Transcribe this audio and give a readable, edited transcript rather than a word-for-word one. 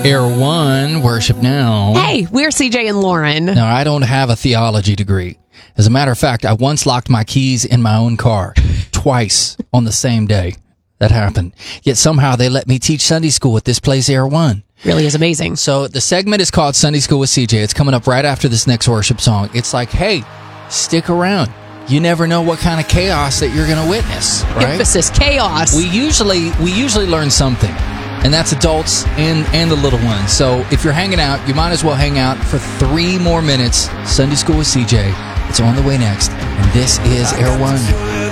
Air One, worship now. Hey, we're CJ and Lauren. Now, I don't have a theology degree. As a matter of fact, I once locked my keys in my own car twice on the same day. That happened. Yet somehow they let me teach Sunday school at this place, Air One. Really is amazing. So the segment is called Sunday School with CJ. It's coming up right after this next worship song. It's like, hey, stick around. You never know what kind of chaos that you're going to witness, right? Emphasis, chaos. We usually learn something, and that's adults and the little ones. So if you're hanging out, you might as well hang out for 3 more minutes. Sunday School with CJ. It's on the way next, and this is Air One.